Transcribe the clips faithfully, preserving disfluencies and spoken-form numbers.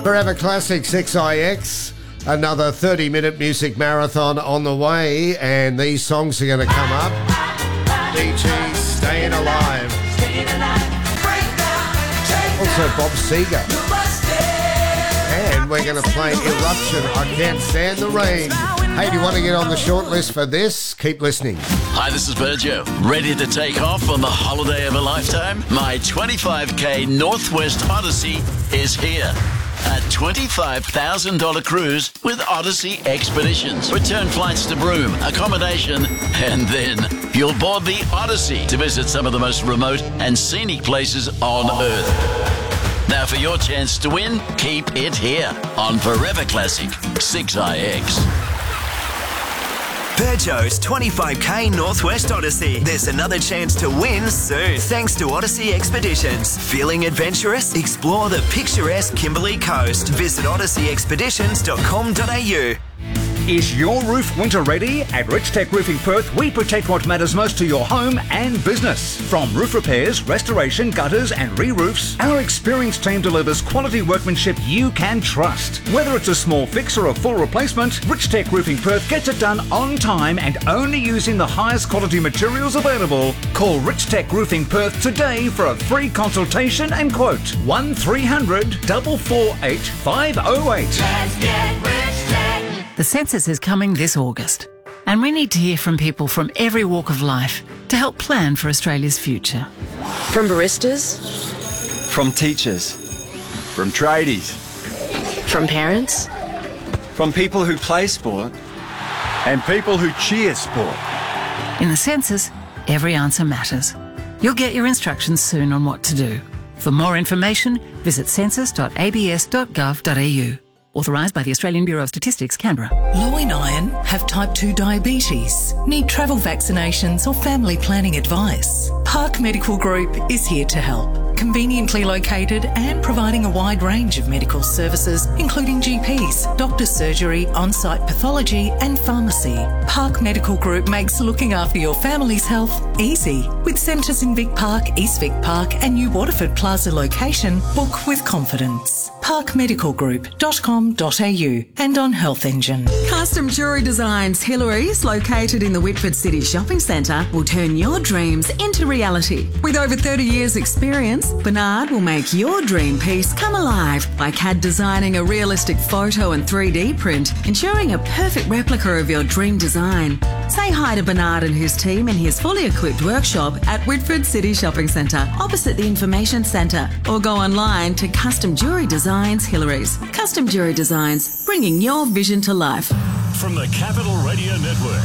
Forever Classic six I X. Another thirty-minute music marathon on the way, and these songs are going to come up. D G, Staying Alive. Also Bob Seger. And we're going to play Eruption, I Can't Stand the Rain. Hey, do you want to get on the short list for this? Keep listening. Hi, this is Virgil. Ready to take off on the holiday of a lifetime? My twenty-five K Northwest Odyssey is here. A twenty-five thousand dollars cruise with Odyssey Expeditions. Return flights to Broome, accommodation, and then you'll board the Odyssey to visit some of the most remote and scenic places on Earth. Now for your chance to win, keep it here on Forever Classic six I X. Peugeot's twenty-five K Northwest Odyssey. There's another chance to win soon, thanks to Odyssey Expeditions. Feeling adventurous? Explore the picturesque Kimberley Coast. Visit odyssey expeditions dot com dot a u. Is your roof winter ready? At Rich Tech Roofing Perth, we protect what matters most to your home and business. From roof repairs, restoration, gutters and re-roofs, our experienced team delivers quality workmanship you can trust. Whether it's a small fix or a full replacement, Rich Tech Roofing Perth gets it done on time and only using the highest quality materials available. Call Rich Tech Roofing Perth today for a free consultation and quote. one three hundred, four four eight, five oh eight. Let's get Rich Tech. The census is coming this August, and we need to hear from people from every walk of life to help plan for Australia's future. From baristas, from teachers, from tradies, from parents, from people who play sport, and people who cheer sport. In the census, every answer matters. You'll get your instructions soon on what to do. For more information, visit census dot a b s dot gov dot a u. Authorised by the Australian Bureau of Statistics, Canberra. Low in iron, have type two diabetes, need travel vaccinations or family planning advice. Park Medical Group is here to help. Conveniently located and providing a wide range of medical services, including G Ps, doctor's surgery, on-site pathology and pharmacy. Park Medical Group makes looking after your family's health easy. With centres in Vic Park, East Vic Park and New Waterford Plaza location, book with confidence. park medical group dot com dot a u and on Health Engine. Custom Jewellery Designs Hillary's, located in the Whitford City Shopping Centre, will turn your dreams into reality. With over thirty years experience, Bernard will make your dream piece come alive by C A D designing a realistic photo and three D print, ensuring a perfect replica of your dream design. Say hi to Bernard and his team in his fully equipped workshop at Whitford City Shopping Centre, opposite the Information Centre, or go online to Custom Jewellery Designs Hillary's. Custom Jewellery Designs, bringing your vision to life. From the Capital Radio Network,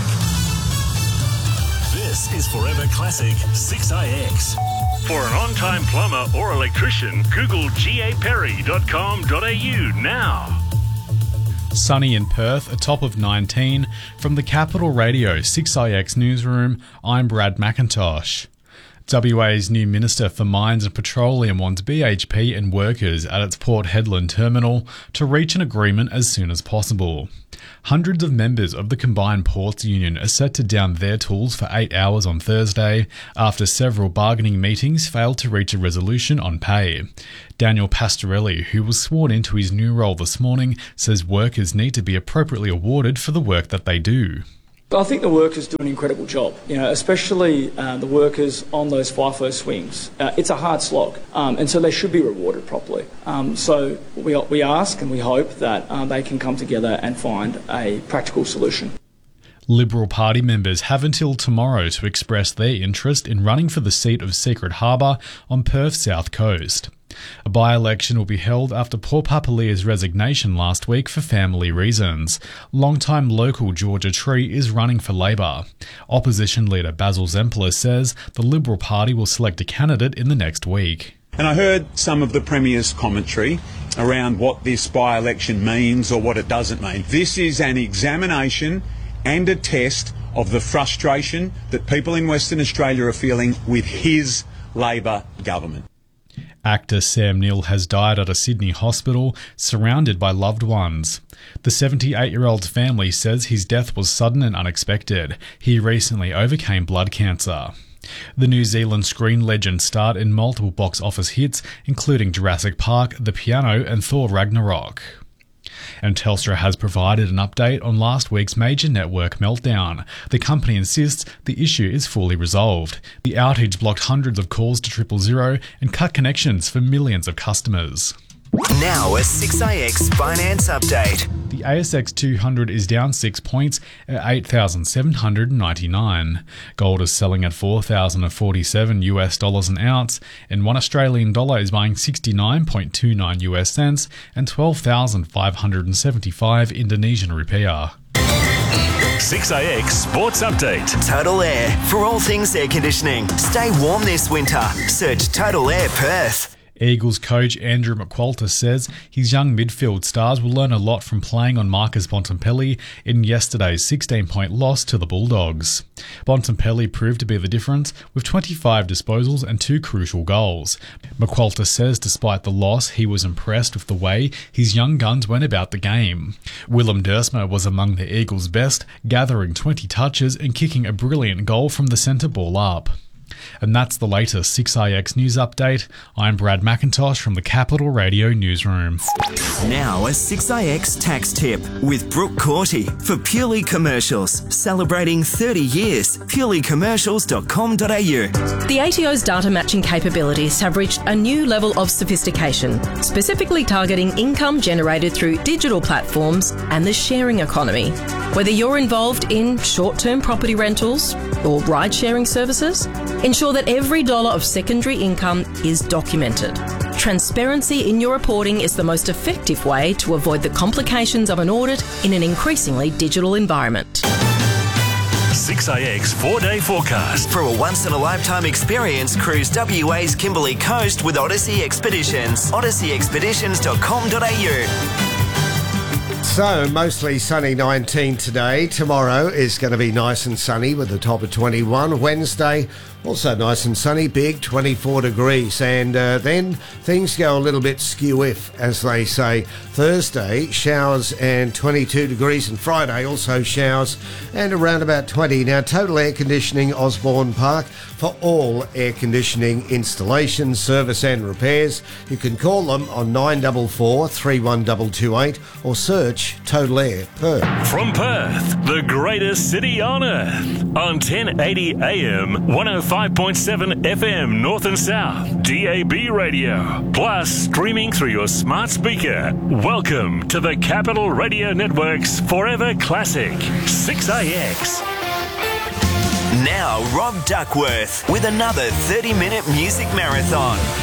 this is Forever Classic six I X. For an on-time plumber or electrician, Google g a perry dot com dot a u now. Sunny in Perth, a top of nineteen. From the Capital Radio six I X newsroom, I'm Brad McIntosh. W A's new Minister for Mines and Petroleum wants B H P and workers at its Port Hedland terminal to reach an agreement as soon as possible. Hundreds of members of the Combined Ports Union are set to down their tools for eight hours on Thursday after several bargaining meetings failed to reach a resolution on pay. Daniel Pastorelli, who was sworn into his new role this morning, says workers need to be appropriately awarded for the work that they do. I think the workers do an incredible job, you know, especially uh, the workers on those FIFO swings. Uh, it's a hard slog, um, and so they should be rewarded properly. Um, so we, we ask and we hope that uh, they can come together and find a practical solution. Liberal Party members have until tomorrow to express their interest in running for the seat of Secret Harbour on Perth's south coast. A by-election will be held after Paul Papalia's resignation last week for family reasons. Longtime local Georgia Tree is running for Labor. Opposition leader Basil Zempler says the Liberal Party will select a candidate in the next week. And I heard some of the Premier's commentary around what this by-election means or what it doesn't mean. This is an examination and a test of the frustration that people in Western Australia are feeling with his Labor government. Actor Sam Neill has died at a Sydney hospital, surrounded by loved ones. The seventy-eight-year-old's family says his death was sudden and unexpected. He recently overcame blood cancer. The New Zealand screen legend starred in multiple box office hits, including Jurassic Park, The Piano and Thor Ragnarok. And Telstra has provided an update on last week's major network meltdown. The company insists the issue is fully resolved. The outage blocked hundreds of calls to triple zero and cut connections for millions of customers. Now a six I X finance update. The A S X two hundred is down six points at eight thousand seven hundred ninety-nine. Gold is selling at four thousand forty-seven US dollars an ounce, and one Australian dollar is buying sixty-nine point two nine US cents and twelve thousand five hundred seventy-five Indonesian rupiah. six I X Sports Update. Total Air. For all things air conditioning, stay warm this winter. Search Total Air Perth. Eagles coach Andrew McQualter says his young midfield stars will learn a lot from playing on Marcus Bontempelli in yesterday's sixteen-point loss to the Bulldogs. Bontempelli proved to be the difference with twenty-five disposals and two crucial goals. McQualter says despite the loss, he was impressed with the way his young guns went about the game. Willem Dersma was among the Eagles' best, gathering twenty touches and kicking a brilliant goal from the centre ball up. And that's the latest six I X News Update. I'm Brad McIntosh from the Capital Radio Newsroom. Now a six I X tax tip with Brooke Corty for Purely Commercials. Celebrating thirty years. purely commercials dot com dot a u. The A T O's data matching capabilities have reached a new level of sophistication, specifically targeting income generated through digital platforms and the sharing economy. Whether you're involved in short-term property rentals or ride-sharing services, ensure that every dollar of secondary income is documented. Transparency in your reporting is the most effective way to avoid the complications of an audit in an increasingly digital environment. six I X four-day forecast. For a once-in-a-lifetime experience, cruise W A's Kimberley Coast with Odyssey Expeditions. odyssey expeditions dot com dot a u. So, mostly sunny nineteen today. Tomorrow is going to be nice and sunny with a top of twenty-one. Wednesday, also nice and sunny, big, twenty-four degrees. And uh, then things go a little bit skew-if, as they say. Thursday, showers and twenty-two degrees. And Friday, also showers and around about twenty. Now, Total Air Conditioning, Osborne Park, for all air conditioning installations, service and repairs. You can call them on nine four four, three one two two eight or search Total Air Perth. From Perth, the greatest city on earth. On ten eighty A M, one oh five point seven F M North and South, D A B radio. Plus, streaming through your smart speaker. Welcome to the Capital Radio Network's Forever Classic, six I X. Now, Rob Duckworth with another thirty-minute music marathon.